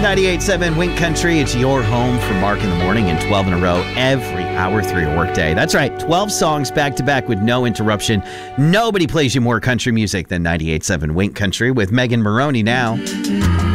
98.7 Wink Country. It's your home for Mark in the morning and 12 in a row every hour through your workday. That's right, 12 songs back to back with no interruption. Nobody plays you more country music than 98.7 Wink Country with Megan Maroney now.